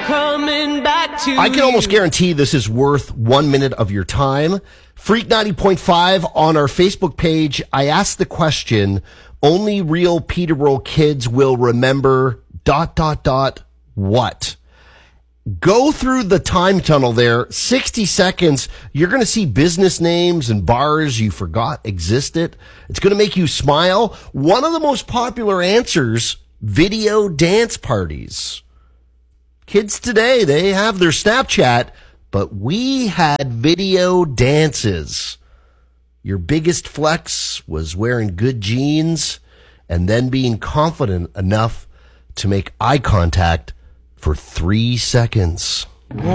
coming back to I can almost guarantee this is worth 1 minute of your time. Freak 90.5 on our Facebook page. I asked the question, only real Peterborough kids will remember ... what? Go through the time tunnel there, 60 seconds. You're going to see business names and bars you forgot existed. It's going to make you smile. One of the most popular answers, video dance parties. Kids today, they have their Snapchat, but we had video dances. Your biggest flex was wearing good jeans and then being confident enough to make eye contact for 3 seconds.